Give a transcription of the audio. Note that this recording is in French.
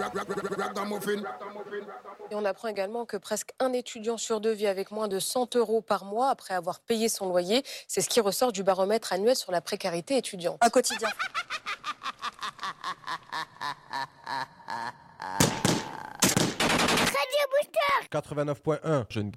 Et on apprend également que presque un étudiant sur deux vit avec moins de 100 euros par mois après avoir payé son loyer. C'est ce qui ressort du baromètre annuel sur la précarité étudiante. Un quotidien. Radio Booster 89.1, jeune